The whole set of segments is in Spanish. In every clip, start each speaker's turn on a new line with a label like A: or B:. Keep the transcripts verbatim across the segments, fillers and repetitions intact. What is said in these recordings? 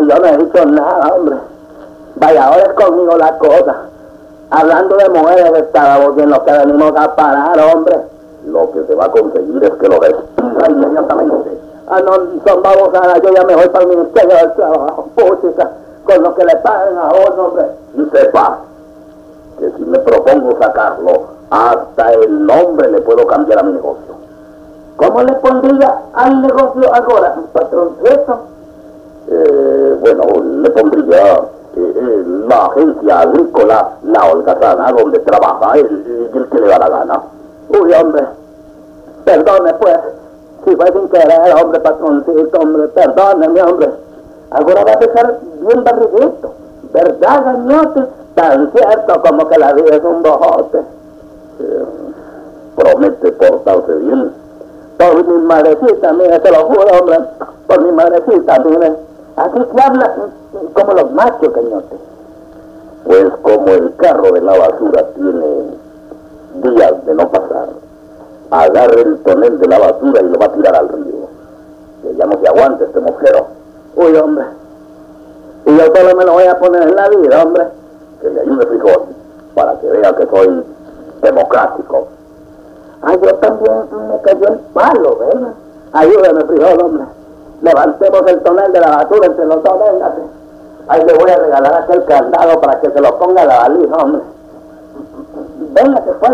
A: si yo no he dicho nada, hombre. Vaya, ahora es conmigo la cosa. Hablando de mujeres, estábamos en lo que venimos a parar, hombre.
B: Lo que se va a conseguir es que lo despida inmediatamente.
A: Ah, no, son babosadas, yo ya me voy para el Ministerio del Trabajo, puchica, con lo que le paguen a vos, hombre.
B: Y sepa que si me propongo sacarlo, hasta el nombre le puedo cambiar a mi negocio.
A: ¿Cómo le pondría al negocio ahora, patroncito?
B: Eh, bueno, le pondría eh, eh, la agencia agrícola La Holgazana, donde trabaja el, el que le da la gana.
A: Uy, hombre, perdone pues, si fue sin querer, hombre, patroncito, hombre, perdóneme, hombre. Ahora va a dejar bien barriguito, ¿verdad, gañote? Tan cierto como que la vida es un bojote.
B: Eh, promete portarse bien.
A: Por mi madrecita, mire, te lo juro, hombre, por mi madrecita, mire. Así que habla como los machos, gañote.
B: Pues como el carro de la basura tiene días de no pasar, agarre el tonel de la basura y lo va a tirar al río. Que ya no se aguante este mosquero.
A: Uy, hombre. Y yo solo me lo voy a poner en la vida, hombre.
B: Que le ayude frijol, para que vea que soy democrático.
A: Ah, yo también me cayó el palo, ¿verdad? Ayúdame, frijol, hombre. Levantemos el tonel de la basura entre los dos, véngase. Ahí le voy a regalar aquel candado para que se lo ponga a la valija, hombre. Véngase, pues.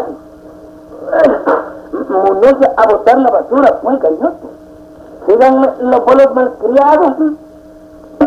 A: Muñoz a botar la basura, pues, cañote. Sigan los bolos malcriados, ¿eh?